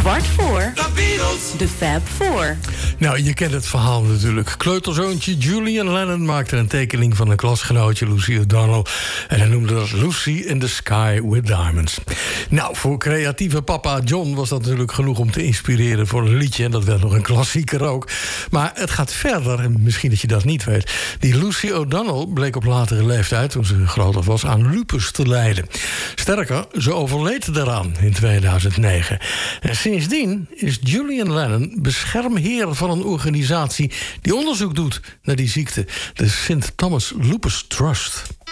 The Beatles. De Fab Four. Nou, je kent het verhaal natuurlijk. Kleuterzoontje Julian Lennon maakte een tekening van een klasgenootje, Lucy O'Donnell. En hij noemde dat Lucy in the Sky with Diamonds. Nou, voor creatieve papa John was dat natuurlijk genoeg om te inspireren voor een liedje. En dat werd nog een klassieker ook. Maar het gaat verder, en misschien dat je dat niet weet. Die Lucy O'Donnell bleek op latere leeftijd, toen ze groter was, aan lupus te lijden. Sterker, ze overleed daaraan in 2009. En sindsdien is Julian Lennon beschermheer van een organisatie die onderzoek doet naar die ziekte. De St. Thomas Lupus Trust.